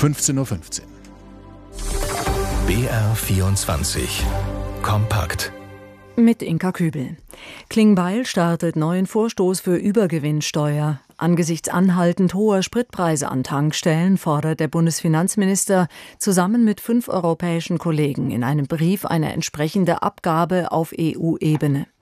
15:15 Uhr. BR24 Kompakt mit Inka Kübel. Klingbeil startet neuen Vorstoß für Übergewinnsteuer. Angesichts anhaltend hoher Spritpreise an Tankstellen fordert der Bundesfinanzminister zusammen mit 5 europäischen Kollegen in einem Brief eine entsprechende Abgabe auf EU-Ebene.